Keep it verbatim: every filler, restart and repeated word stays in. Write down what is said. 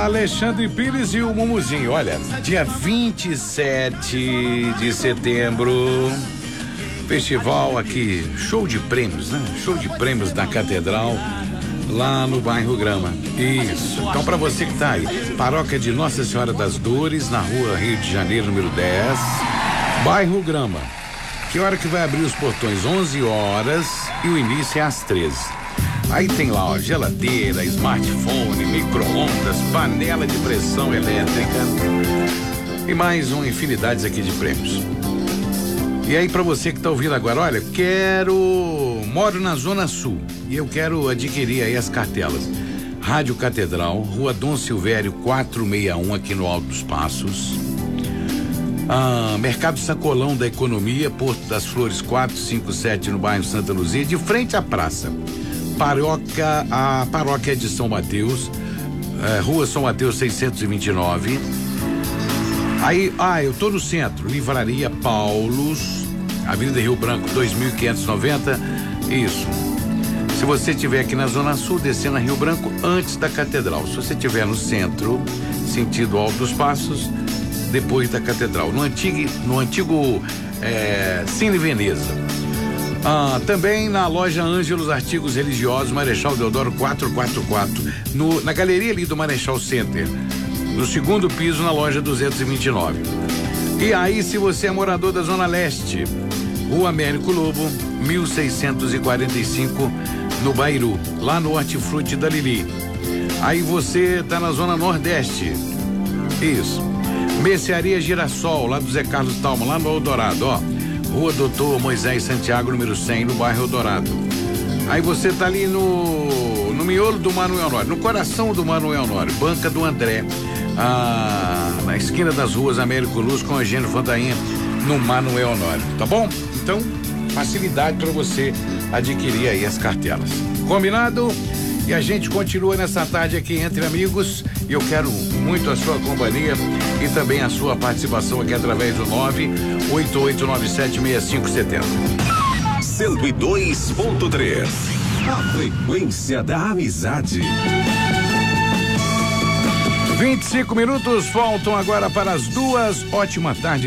Alexandre Pires e o Mumuzinho. Olha, dia vinte e sete de setembro, festival aqui, show de prêmios, né? Show de prêmios da Catedral, lá no bairro Grama. Isso. Então, para você que tá aí, paróquia de Nossa Senhora das Dores, na rua Rio de Janeiro, número dez, bairro Grama. Que hora que vai abrir os portões? onze horas e o início é às treze. Aí tem lá, ó, geladeira, smartphone, micro-ondas, panela de pressão elétrica e mais uma infinidade aqui de prêmios. E aí, para você que tá ouvindo agora, olha, quero, moro na Zona Sul e eu quero adquirir aí as cartelas. Rádio Catedral, Rua Dom Silvério quatrocentos e sessenta e um, aqui no Alto dos Passos. Ah, Mercado Sacolão da Economia, Porto das Flores quatrocentos e cinquenta e sete, no bairro Santa Luzia, de frente à praça. Paróquia, a paróquia de São Mateus, eh, Rua São Mateus seiscentos e vinte e nove. Aí, ah, eu tô no centro, Livraria Paulos, Avenida Rio Branco dois mil quinhentos e noventa. Isso. Se você estiver aqui na Zona Sul, descendo a Rio Branco antes da Catedral. Se você estiver no centro, sentido Alto dos Passos, depois da Catedral, no antigo, no antigo eh, Cine Veneza. Ah, também na loja Ângelos Artigos Religiosos, Marechal Deodoro quatrocentos e quarenta e quatro, no, na galeria ali do Marechal Center, no segundo piso, na loja duzentos e vinte e nove. E aí, se você é morador da Zona Leste, Rua Américo Lobo, mil seiscentos e quarenta e cinco, no Bairu, lá no Hortifruti da Lili. Aí você tá na Zona Nordeste. Isso. Mercearia Girassol, lá do Zé Carlos Talma, lá no Eldorado, ó. Rua Doutor Moisés Santiago, número cem, no bairro Eldorado. Aí você tá ali no no miolo do Manuel Honório, no coração do Manuel Honório, Banca do André, ah, na esquina das ruas Américo Luz com Eugênio Fantainha, no Manuel Honório, tá bom? Então, facilidade para você adquirir aí as cartelas. Combinado? E a gente continua nessa tarde aqui entre amigos, e eu quero muito a sua companhia e também a sua participação aqui através do nove oito oito nove sete seis cinco sete zero. cento e dois ponto três. A frequência da amizade. vinte e cinco minutos faltam agora para as duas. Ótima tarde.